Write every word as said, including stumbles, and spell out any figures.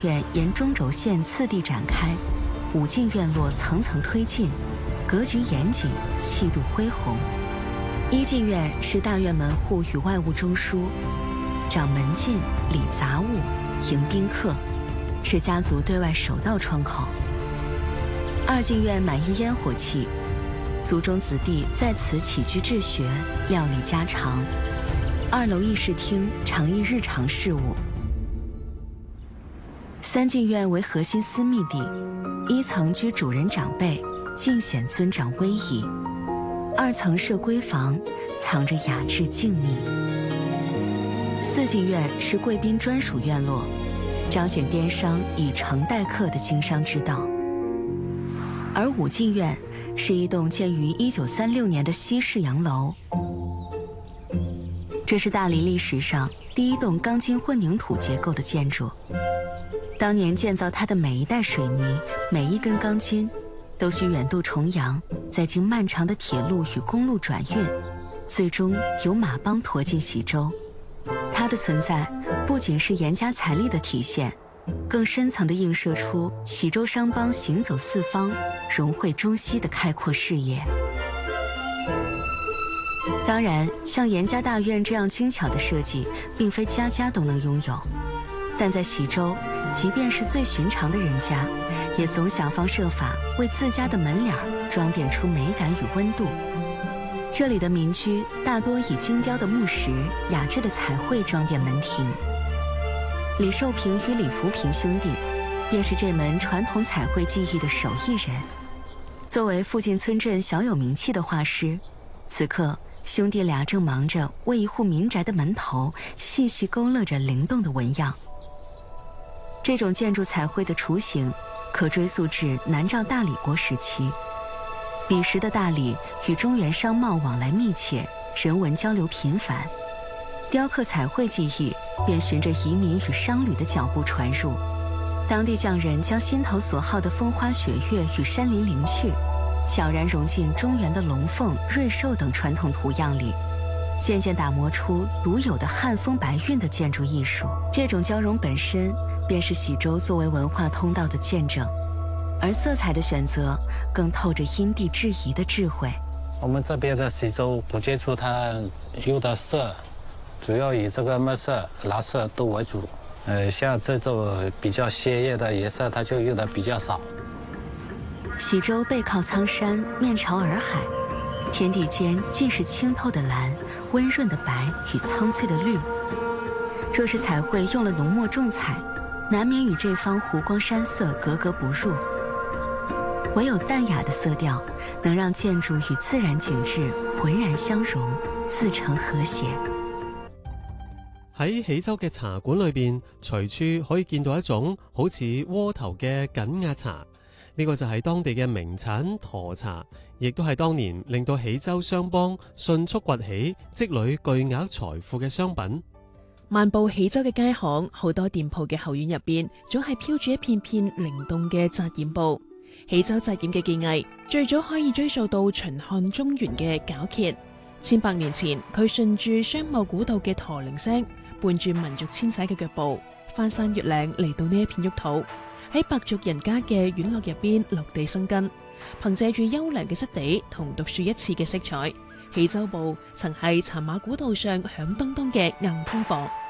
院沿中轴线次第展开，五进院落层层推进，格局严谨，气度恢宏。一进院是大院门户与外务中枢，掌门禁、理杂物、迎宾客，是家族对外首道窗口。二进院满溢烟火气，族中子弟在此起居治学，料理家常。二楼议事厅常议日常事务。三进院为核心私密地，一层居主人长辈，尽显尊长威仪；二层设闺房，藏着雅致静谧。四进院是贵宾专属院落，彰显边商以诚待客的经商之道。而五进院是一栋建于一九三六年的西式洋楼，这是大理历史上第一栋钢筋混凝土结构的建筑。当年建造它的每一袋水泥、每一根钢筋，都需远渡重洋，再经漫长的铁路与公路转运，最终由马帮驮进喜洲。它的存在不仅是严家财力的体现，更深层地映射出喜洲商帮行走四方、融汇中西的开阔视野。当然，像严家大院这样精巧的设计，并非家家都能拥有，但在喜洲，即便是最寻常的人家，也总想方设法为自家的门脸装点出美感与温度。这里的民居大多以精雕的木石、雅致的彩绘装点门庭。李寿平与李福平兄弟，便是这门传统彩绘技艺的手艺人。作为附近村镇小有名气的画师，此刻兄弟俩正忙着为一户民宅的门头细细勾勒着灵动的纹样。这种建筑彩绘的雏形，可追溯至南诏大理国时期。彼时的大理与中原商贸往来密切，人文交流频繁，雕刻彩绘技艺便循着移民与商旅的脚步传入。当地匠人将心头所好的风花雪月与山林灵趣，悄然融进中原的龙凤、瑞兽等传统图样里，渐渐打磨出独有的汉风白韵的建筑艺术。这种交融本身便是喜洲作为文化通道的见证，而色彩的选择更透着因地制宜的智慧。 我们这边的喜洲不接触它用的色，主要以这个墨色、蜡色都为主。呃，像这种比较鲜艳的颜色，它就用的比较少。 喜洲背靠苍山，面朝洱海，天地间既是清透的蓝、温润的白与苍翠的绿。若是彩绘用了浓墨重彩，难免与这方湖光山色格格不入。唯有淡雅的色调，能让建筑与自然景致浑然相融，自成和谐。 喺喜洲嘅茶館裏邊，隨處可以見到一種好似窩頭嘅緊壓茶，呢個就係當地嘅名產沱茶，亦都係當年令到喜洲商幫迅速崛起、積累巨額財富嘅商品。 漫步喜洲嘅街巷，好多店鋪嘅後院入邊，總係飄住一片片靈動嘅紮染布。喜洲紮染嘅技藝最早可以追溯到秦漢中原嘅皎潔。千百年前，佢順住商貿古道嘅駝鈴聲，伴住民族遷徙嘅腳步，翻山越嶺嚟到呢一片沃土，喺白族人家嘅院落入邊落地生根。憑借住優良嘅質地同獨樹一幟嘅色彩，喜洲布曾係茶馬古道上響噹噹嘅硬通貨。